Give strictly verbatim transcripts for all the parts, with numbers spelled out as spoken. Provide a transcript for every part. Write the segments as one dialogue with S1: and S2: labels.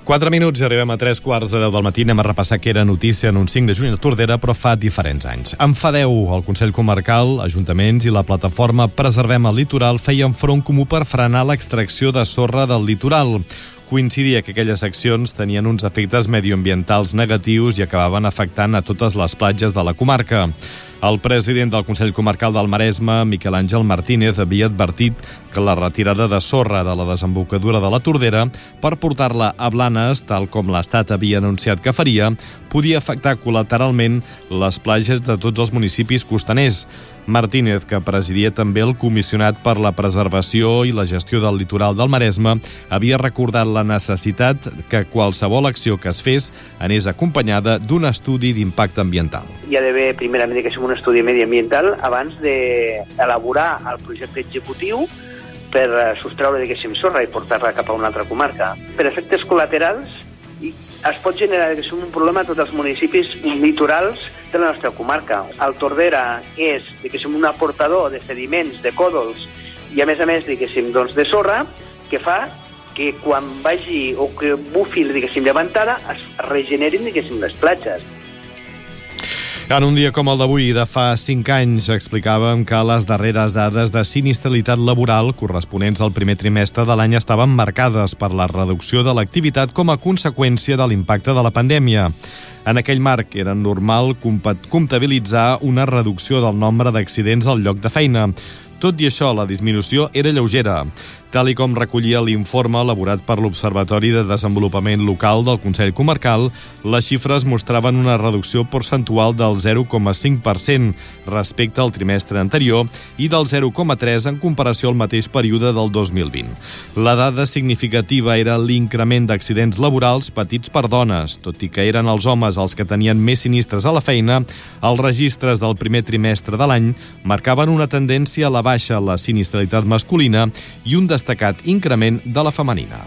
S1: Quatre minuts i arribem a tres quarts de deu del matí. Anem a repassar què era notícia en un cinc de juny a Tordera, però fa diferents anys. En fa deu, el Consell Comarcal, ajuntaments i la plataforma Preservem el Litoral feien front comú per frenar l'extracció de sorra del litoral. Coincidia que aquelles accions tenien uns efectes medioambientals negatius i acabaven afectant a totes les platges de la comarca. El president del Consell Comarcal del Maresme, Miquel Àngel Martínez, havia advertit que la retirada de sorra de la desembocadura de la Tordera per portar-la a Blanes, tal com l'Estat havia anunciat que faria, podia afectar col·lateralment les platges de tots els municipis costaners. Martínez, que presidia també el Comissionat per la Preservació i la Gestió del Litoral del Maresme, havia recordat la necessitat que qualsevol acció que es fes anés acompanyada d'un estudi d'impacte ambiental.
S2: Hi ha d'haver, primerament, que un estudi mediambiental abans d'elaborar el projecte executiu per sostreure, diguéssim, sorra i portar-la cap a una altra comarca. Per efectes col·laterals, es pot generar, diguéssim, un problema a tots els municipis litorals de la nostra comarca. El Tordera és, diguéssim, un aportador de sediments, de còdols i, a més a més, diguéssim, doncs, de sorra, que fa que quan vagi o que bufi, diguéssim, llevantada, es regenerin, diguéssim, les platges.
S1: En un dia com el d'avui, de fa cinc anys, explicàvem que les darreres dades de sinistralitat laboral corresponents al primer trimestre de l'any estaven marcades per la reducció de l'activitat com a conseqüència de l'impacte de la pandèmia. En aquell marc era normal comptabilitzar una reducció del nombre d'accidents al lloc de feina. Tot i això, la disminució era lleugera. Tal i com recollia l'informe elaborat per l'Observatori de Desenvolupament Local del Consell Comarcal, les xifres mostraven una reducció percentual del zero coma cinc per cent respecte al trimestre anterior i del zero coma tres en comparació al mateix període del dos mil vint. La dada significativa era l'increment d'accidents laborals patits per dones. Tot i que eren els homes els que tenien més sinistres a la feina, els registres del primer trimestre de l'any marcaven una tendència a la baixa a la sinistralitat masculina i un destacat increment de la femenina.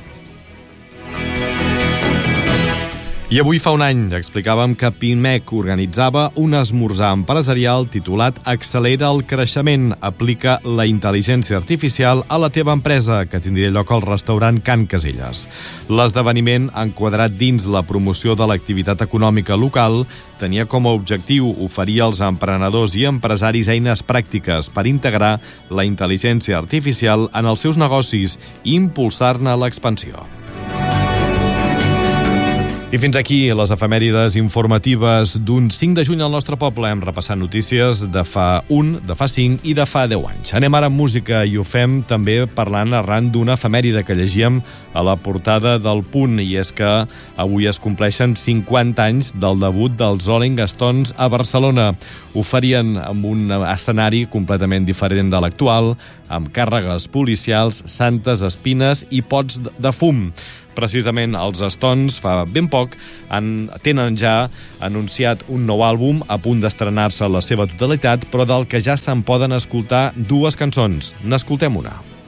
S1: I avui fa un any explicàvem que Pimec organitzava un esmorzar empresarial titulat Accelera el creixement, aplica la intel·ligència artificial a la teva empresa, que tindria lloc al restaurant Can Caselles. L'esdeveniment, enquadrat dins la promoció de l'activitat econòmica local, tenia com a objectiu oferir als emprenedors i empresaris eines pràctiques per integrar la intel·ligència artificial en els seus negocis i impulsar-ne l'expansió. I fins aquí les efemèrides informatives d'un cinc de juny al nostre poble. Hem repassat notícies de fa un, de fa cinc i de fa deu anys. Anem ara amb música i ho fem també parlant arran d'una efemèride que llegíem a la portada del Punt, i és que avui es compleixen cinquanta anys del debut dels Rolling Stones a Barcelona. Ho farien amb un escenari completament diferent de l'actual, amb càrregues policials, santes espines i pots de fum. Precisament els Stones, fa ben poc, han, tenen ja anunciat un nou àlbum a punt d'estrenar-se en la seva totalitat, però del que ja se'n poden escoltar dues cançons. N'escoltem una.